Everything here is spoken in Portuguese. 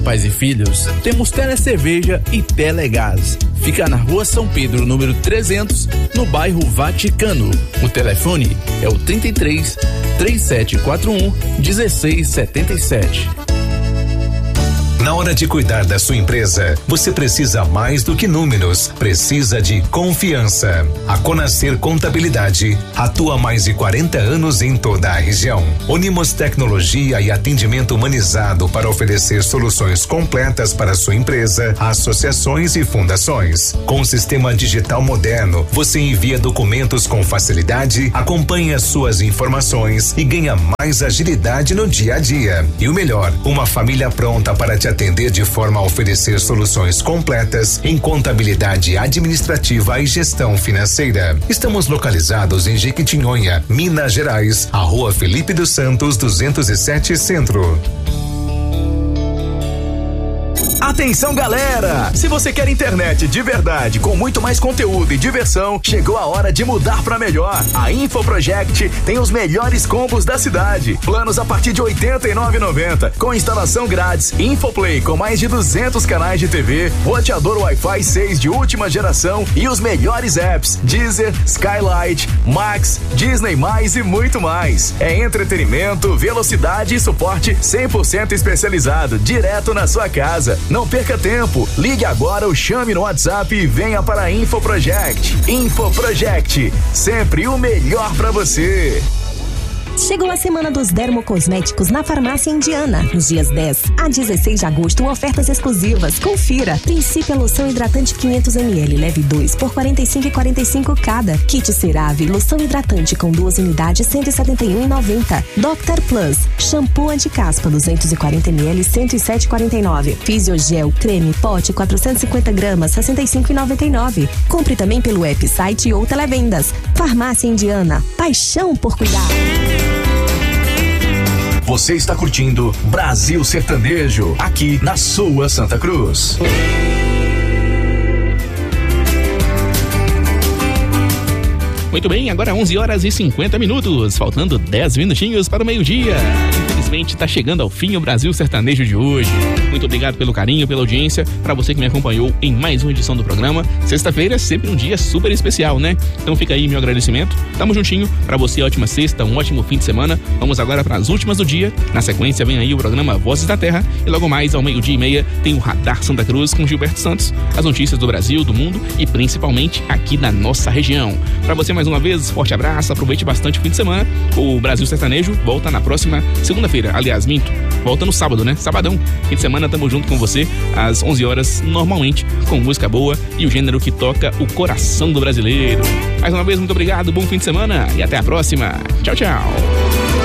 Pais e filhos, temos Telecerveja e Telegás. Fica na Rua São Pedro, número 300, no bairro Vaticano. O telefone é o 33 3741 1677. Na hora de cuidar da sua empresa, você precisa mais do que números, precisa de confiança. A Conacer Contabilidade atua há mais de 40 anos em toda a região. Unimos tecnologia e atendimento humanizado para oferecer soluções completas para a sua empresa, associações e fundações. Com um sistema digital moderno, você envia documentos com facilidade, acompanha suas informações e ganha mais agilidade no dia a dia. E o melhor, uma família pronta para te atender de forma a oferecer soluções completas em contabilidade administrativa e gestão financeira. Estamos localizados em Jequitinhonha, Minas Gerais, a Rua Felipe dos Santos 207 Centro. Atenção, galera! Se você quer internet de verdade, com muito mais conteúdo e diversão, chegou a hora de mudar pra melhor. A InfoProject tem os melhores combos da cidade. Planos a partir de R$ 89,90, com instalação grátis, Infoplay com mais de 200 canais de TV, roteador Wi-Fi 6 de última geração e os melhores apps, Deezer, Skylight, Max, Disney+, e muito mais. É entretenimento, velocidade e suporte 100% especializado, direto na sua casa. Não perca tempo, ligue agora ou chame no WhatsApp e venha para a InfoProject. InfoProject, sempre o melhor para você. Chegou a semana dos dermocosméticos na Farmácia Indiana. Nos dias 10 a 16 de agosto, ofertas exclusivas. Confira. Princípio loção hidratante 500ml, leve 2 por R$ 45,45 cada. Kit CeraVe, loção hidratante com 2 unidades, R$ 171,90. Dr. Plus, shampoo anti-caspa 240ml, R$ 107,49. Fisiogel, creme, pote 450 gramas, R$ 65,99. Compre também pelo app, site ou televendas. Farmácia Indiana, paixão por cuidar. Você está curtindo Brasil Sertanejo, aqui na sua Santa Cruz. Muito bem, agora 11h50, faltando 10 minutinhos para o meio-dia. Infelizmente está chegando ao fim o Brasil Sertanejo de hoje. Muito obrigado pelo carinho, pela audiência, para você que me acompanhou em mais uma edição do programa. Sexta-feira é sempre um dia super especial, né? Então fica aí meu agradecimento. Tamo juntinho, para você ótima sexta, um ótimo fim de semana. Vamos agora para as últimas do dia. Na sequência vem aí o programa Vozes da Terra e logo mais ao 12h30 tem o Radar Santa Cruz com Gilberto Santos, as notícias do Brasil, do mundo e principalmente aqui da nossa região. Para você mais uma vez, forte abraço, aproveite bastante o fim de semana. O Brasil Sertanejo volta na próxima segunda-feira. Aliás, minto, volta no sábado, né? Sabadão. Fim de semana, tamo junto com você às 11 horas, normalmente, com música boa e o gênero que toca o coração do brasileiro. Mais uma vez, muito obrigado, bom fim de semana e até a próxima. Tchau, tchau.